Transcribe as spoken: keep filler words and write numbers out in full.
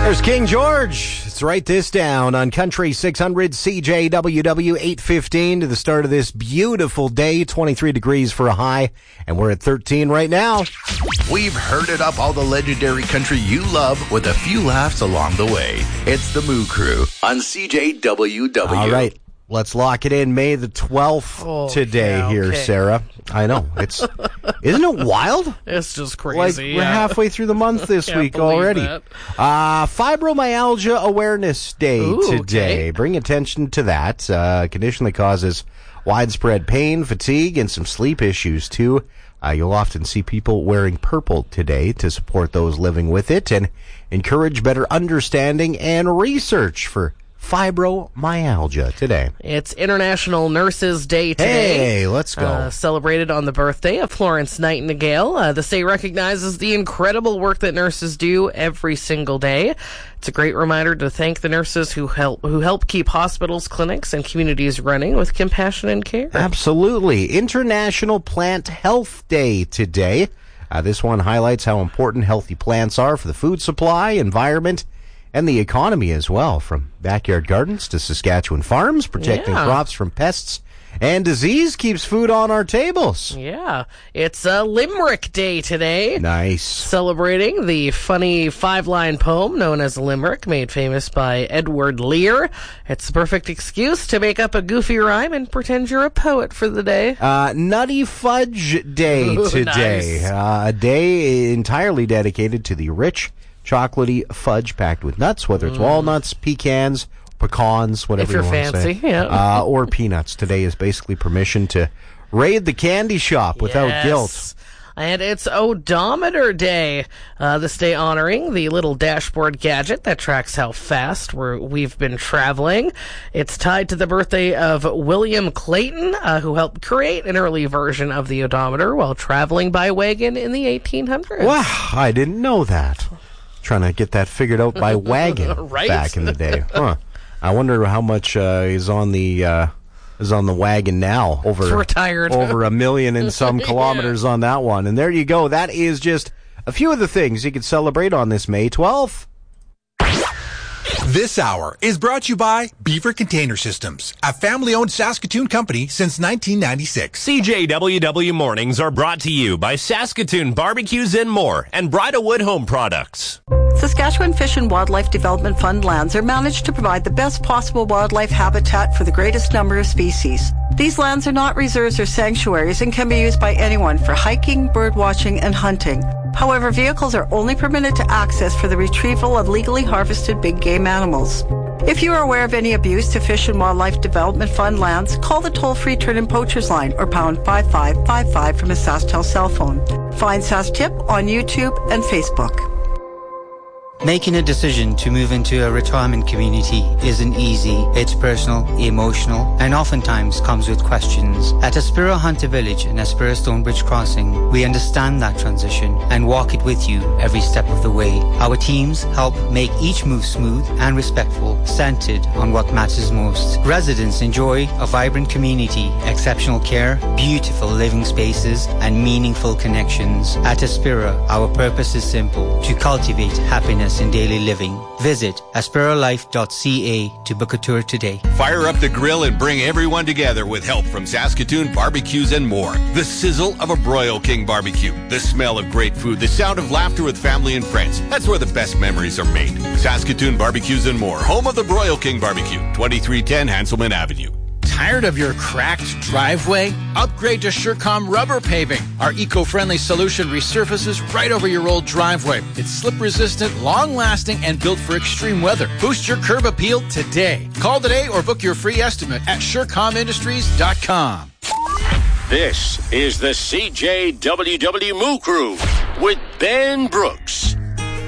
There's King George. Let's write this down on Country six hundred C J W W eight fifteen to the start of this beautiful day. twenty-three degrees for a high, and we're at thirteen right now. We've herded up all the legendary country you love with a few laughs along the way. It's the Moo Crew on C J W W. All right. Let's lock it in. May the twelfth oh, today yeah, here, okay. Sarah. I know. It's Isn't it wild? It's just crazy. Like, yeah. we're halfway through the month this Can't week believe already. that. Uh, Fibromyalgia Awareness Day Ooh, today. okay. Bring attention to that. Uh, condition that causes widespread pain, fatigue, and some sleep issues, too. Uh, you'll often see people wearing purple today to support those living with it and encourage better understanding and research for fibromyalgia today. It's International Nurses Day today. Hey, let's go. Uh, celebrated on the birthday of Florence Nightingale. Uh, the day recognizes the incredible work that nurses do every single day. It's a great reminder to thank the nurses who help who help keep hospitals, clinics, and communities running with compassion and care. Absolutely. International Plant Health Day today. Uh, this one highlights how important healthy plants are for the food supply, environment, and the economy as well, from backyard gardens to Saskatchewan farms. Protecting Yeah. crops from pests and disease keeps food on our tables. Yeah, it's uh, Limerick Day today. Nice. Celebrating the funny five-line poem known as Limerick, made famous by Edward Lear. It's the perfect excuse to make up a goofy rhyme and pretend you're a poet for the day. Uh, Nutty Fudge Day Ooh, today. nice. Uh, a day entirely dedicated to the rich, chocolatey fudge packed with nuts, whether it's mm. walnuts, pecans, pecans, whatever If you're you want fancy, to say. yeah. Uh, or peanuts. Today is basically permission to raid the candy shop without Yes. guilt. And it's Odometer Day. Uh, this day honoring the little dashboard gadget that tracks how fast we're, we've been traveling. It's tied to the birthday of William Clayton, uh, who helped create an early version of the odometer while traveling by wagon in the eighteen hundreds. Wow, I didn't know that. Trying to get that figured out by wagon Right? back in the day. Huh. I wonder how much uh, is on the uh, is on the wagon now. Over It's retired. over a million and some kilometers on that one. And there you go. That is just a few of the things you could celebrate on this May twelfth. This hour is brought to you by Beaver Container Systems, a family-owned Saskatoon company since nineteen ninety-six. C J W W Mornings are brought to you by Saskatoon Barbecues and More and Bridalwood Home Products. Saskatchewan Fish and Wildlife Development Fund lands are managed to provide the best possible wildlife habitat for the greatest number of species. These lands are not reserves or sanctuaries and can be used by anyone for hiking, bird watching, and hunting. However, vehicles are only permitted to access for the retrieval of legally harvested big game animals. If you are aware of any abuse to Fish and Wildlife Development Fund lands, call the toll-free Turn and Poachers line or pound five five five five from a SaskTel cell phone. Find SaskTip on YouTube and Facebook. Making a decision to move into a retirement community isn't easy. It's personal, emotional, and oftentimes comes with questions. At Aspira Hunter Village and Aspira Stonebridge Crossing, we understand that transition and walk it with you every step of the way. Our teams help make each move smooth and respectful, centered on what matters most. Residents enjoy a vibrant community, exceptional care, beautiful living spaces, and meaningful connections. At Aspira, our purpose is simple: to cultivate happiness in daily living. Visit aspira life dot c a to book a tour today. Fire up the grill and bring everyone together with help from Saskatoon Barbecues and More. The sizzle of a Broil King barbecue, the smell of great food, the sound of laughter with family and friends. That's where the best memories are made. Saskatoon Barbecues and More, home of the Broil King barbecue, twenty-three ten Hanselman Avenue. Tired of your cracked driveway? Upgrade to SureCom Rubber Paving. Our eco-friendly solution resurfaces right over your old driveway. It's slip-resistant, long-lasting, and built for extreme weather. Boost your curb appeal today. Call today or book your free estimate at surecom industries dot com. This is the C J W W Moo Crew with Ben Brooks.